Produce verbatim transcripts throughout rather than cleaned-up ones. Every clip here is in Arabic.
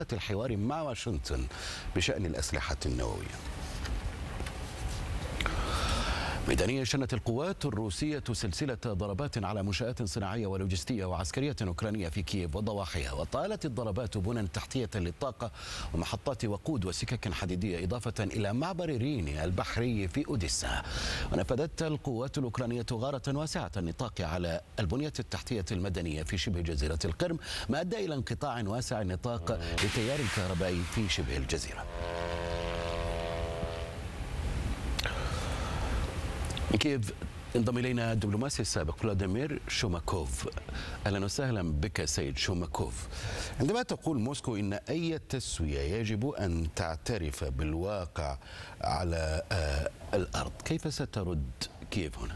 الحوار مع واشنطن بشأن الأسلحة النووية. ميدانيا شنت القوات الروسية سلسلة ضربات على منشآت صناعية ولوجستية وعسكرية أوكرانية في كييف وضواحيها، وطالت الضربات بنى تحتية للطاقة ومحطات وقود وسكك حديدية، إضافة إلى معبر ريني البحري في أوديسا. ونفذت القوات الأوكرانية غارة واسعة النطاق على البنية التحتية المدنية في شبه جزيرة القرم، ما أدى إلى انقطاع واسع النطاق للتيار الكهربائي في شبه الجزيرة. من كييف انضم الينا الدبلوماسي السابق فلاديمير شوماكوف. اهلا وسهلا بك سيد شوماكوف. عندما تقول موسكو ان اي تسويه يجب ان تعترف بالواقع على الارض، كيف سترد كييف هنا؟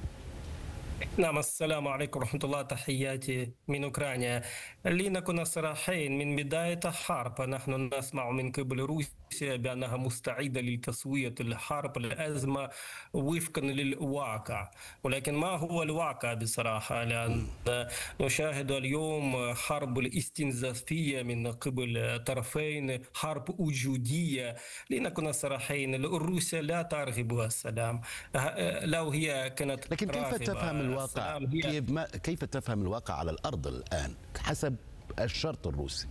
نعم، السلام عليكم ورحمة الله، تحياتي من أوكرانيا. لنكون صريحين، من بداية الحرب نحن نسمع من قبل روسيا بأنها مستعدة لتسوية الحرب الأزمة وفقا للواقع، ولكن ما هو الواقع بصراحة؟ لأن نشاهد اليوم حرب الاستنزافية من قبل طرفين، حرب وجودية. لنكون صريحين، روسيا لا ترغب السلام. لو هي كانت لكن كيف تفهم الواقع كيف ما كيف تفهم الواقع على الأرض الآن حسب الشرط الروسي؟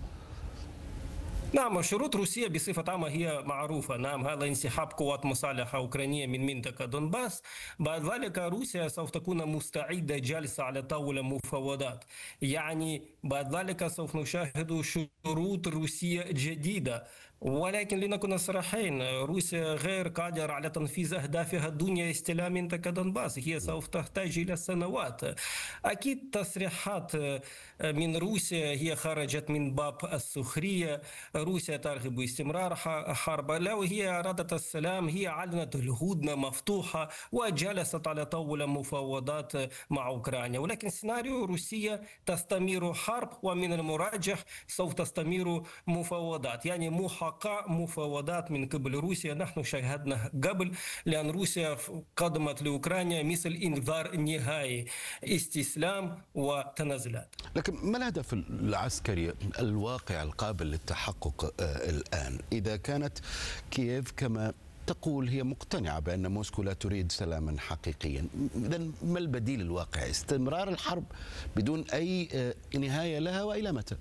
نعم، شروط روسيا بصفة عامة هي معروفة. نعم، هذا انسحاب قوات مسلحة أوكرانية من منطقة دونباس. بعد ذلك روسيا سوف تكون مستعدة جالسة على طاولة مفاوضات. يعني بعد ذلك سوف نشاهد شروط روسية جديدة، ولكن لنكون صريحين، روسيا غير قادرة على تنفيذ أهدافها دون استلام منطقة دونباس. هي سوف تحتاج إلى سنوات. أكيد تصريحات من روسيا هي خرجت من باب السخرية. روسيا ترغب باستمرار حرب. لو هي أرادت السلام هي أعلنت الهدنة مفتوحة وجلست على طاولة مفاوضات مع أوكرانيا، ولكن سيناريو روسيا تستمر حرب، ومن المرجح سوف تستمر مفاوضات، يعني محقق مفاوضات من قبل روسيا. نحن شاهدنا قبل، لأن روسيا قدمت لأوكرانيا مثل إنذار نهائي، استسلام وتنازلات. لكن ما الهدف العسكري الواقع القابل للتحقق الآن إذا كانت كييف كما تقول هي مقتنعة بأن موسكو لا تريد سلاما حقيقيا؟ إذن ما البديل الواقعي؟ استمرار الحرب بدون أي نهاية لها، وإلى متى؟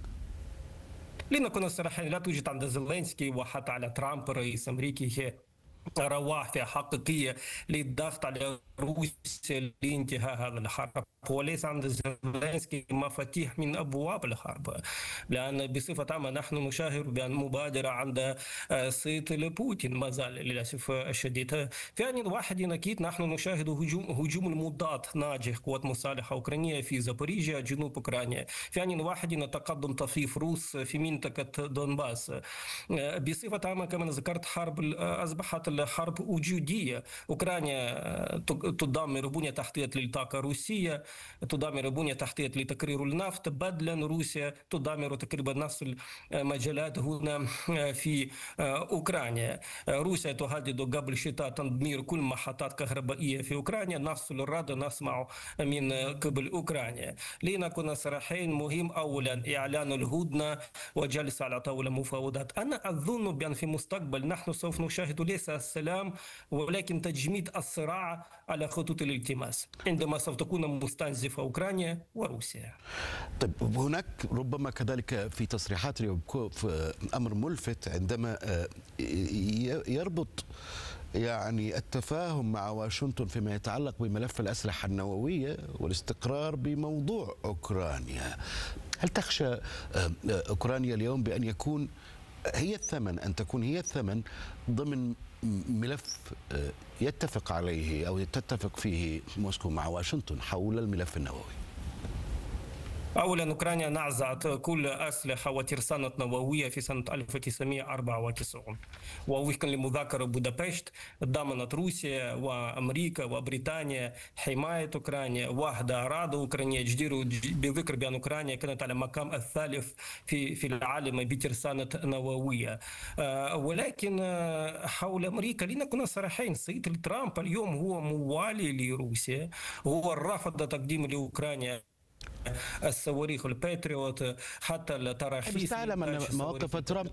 لنكون صريحين، لا توجد عند زيلينسكي وحتى على ترامب رئيس أمريكي روافع حقيقية للضغط على روسيا لانتهاء هذا الحرب، وليس عند زيلينسكي مفاتيح من أبواب الحرب. لأن بصفة عامة نحن نشاهد بأن مبادرة عند صيت بوتين ما زال للأسف الشديد. في آن واحد أكيد نحن نشاهد هجوم هجوم المضاد ناجح قوات مسلحة أوكرانية في زابوريجيا جنوب أوكرانيا. في آن واحد تقدم طفيف روس في منطقة دونباس. بصفة عامة كما ذكرت، حرب أصبحت الحرب وجودية. أوكرانيا تدمر بنية تحتية للطاقة روسية، تدمر بنية تحتية لتكرير النفط، بدلا روسيا تدمر تقريبا نفس المجالات هنا في أوكرانيا. روسيا تهدد قبل الشتاء تدمير كل محطات كهربائية في أوكرانيا، نفس الرد نسمع من قبل أوكرانيا. لنكون صريحين، مهم أولا إعلان الهدنة وجلس على طاولة مفاوضات. أنا أظن بأن في المستقبل نحن سوف نشاهد ليس السلام ولكن تجميد الصراع على خطوط الالتماس، عندما سوف تكون مستنزفة أوكرانيا وروسيا. طيب، هناك ربما كذلك في تصريحات ريوبكوف أمر ملفت عندما يربط يعني التفاهم مع واشنطن فيما يتعلق بملف الأسلحة النووية والاستقرار بموضوع أوكرانيا. هل تخشى أوكرانيا اليوم بأن يكون هي الثمن أن تكون هي الثمن ضمن ملف يتفق عليه أو تتفق فيه موسكو مع واشنطن حول الملف النووي؟ أولا، أوكرانيا نزعت كل أسلحة وترسانات نووية في سنة ألف وتسعمائة وأربعة وتسعين، ووفقا لمذكرة بودابشت ضمنت روسيا وأمريكا وبريطانيا حماية أوكرانيا. واحدة أرادوا أوكرانيا جدير بذكر بأن أوكرانيا كانت على المقام الثالث في في العالم بترسانات نووية. ولكن حول أمريكا لنكون صريحين، السيد ترامب اليوم هو موالي لروسيا، هو رفض تقديم لأوكرانيا الصواريخ الباتريوت، حتى التراخيص بس تعلم أن لإنتاج مواقف الصواريخ ترامب